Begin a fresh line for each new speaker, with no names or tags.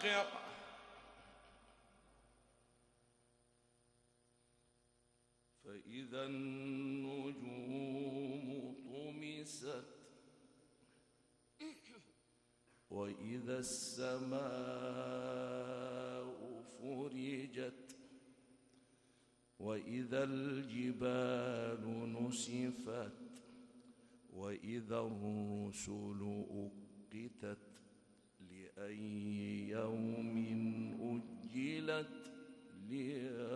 الواقعة فإذا النجوم طمست وإذا السماء فرجت وإذا الجبال نسفت وإذا الرسل أقتت لأي يوم أجلت ليوم